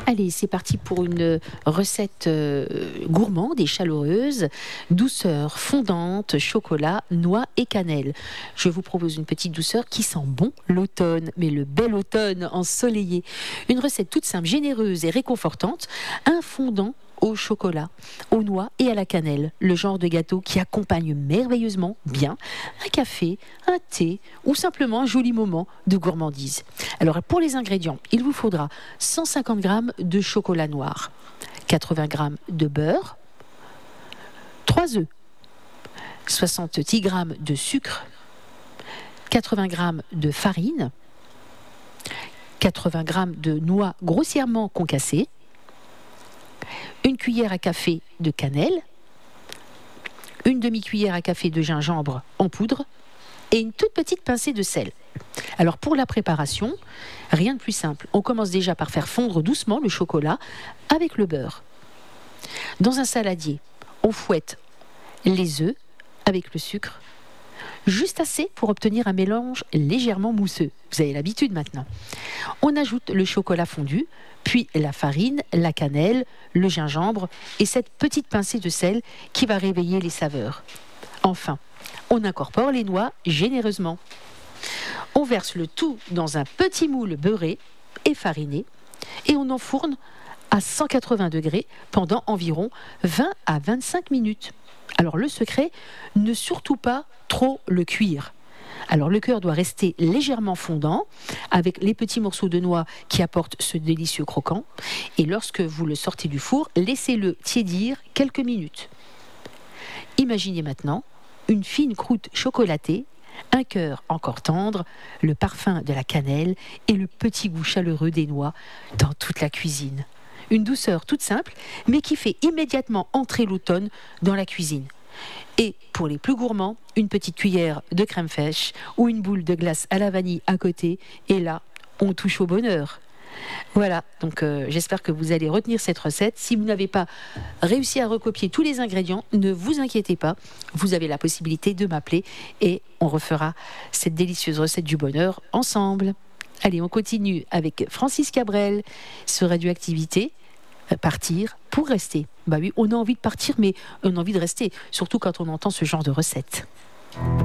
Allez, c'est parti pour une recette gourmande et chaleureuse, douceur fondante, chocolat, noix et cannelle. Je vous propose une petite douceur qui sent bon l'automne, mais le bel automne ensoleillé. Une recette toute simple, généreuse et réconfortante, un fondant au chocolat, aux noix et à la cannelle, le genre de gâteau qui accompagne merveilleusement bien un café, un thé ou simplement un joli moment de gourmandise. Alors pour les ingrédients, il vous faudra 150 g de chocolat noir, 80 g de beurre, 3 œufs, 70 g de sucre, 80 g de farine, 80 g de noix grossièrement concassées, une cuillère à café de cannelle, une demi-cuillère à café de gingembre en poudre et une toute petite pincée de sel. Alors pour la préparation, rien de plus simple. On commence déjà par faire fondre doucement le chocolat avec le beurre. Dans un saladier, on fouette les œufs avec le sucre, juste assez pour obtenir un mélange légèrement mousseux. Vous avez l'habitude maintenant. On ajoute le chocolat fondu, puis la farine, la cannelle, le gingembre et cette petite pincée de sel qui va réveiller les saveurs. Enfin, on incorpore les noix généreusement. On verse le tout dans un petit moule beurré et fariné et on enfourne à 180 degrés pendant environ 20 à 25 minutes. Alors le secret, ne surtout pas trop le cuire. Alors le cœur doit rester légèrement fondant avec les petits morceaux de noix qui apportent ce délicieux croquant. Et lorsque vous le sortez du four, laissez-le tiédir quelques minutes. Imaginez maintenant une fine croûte chocolatée, un cœur encore tendre, le parfum de la cannelle et le petit goût chaleureux des noix dans toute la cuisine. Une douceur toute simple, mais qui fait immédiatement entrer l'automne dans la cuisine. Et pour les plus gourmands, une petite cuillère de crème fraîche ou une boule de glace à la vanille à côté. Et là, on touche au bonheur. Voilà, donc j'espère que vous allez retenir cette recette. Si vous n'avez pas réussi à recopier tous les ingrédients, ne vous inquiétez pas. Vous avez la possibilité de m'appeler et on refera cette délicieuse recette du bonheur ensemble. Allez, on continue avec Francis Cabrel sur Radioactivité. Partir pour rester. Bah oui, on a envie de partir, mais on a envie de rester, surtout quand on entend ce genre de recette.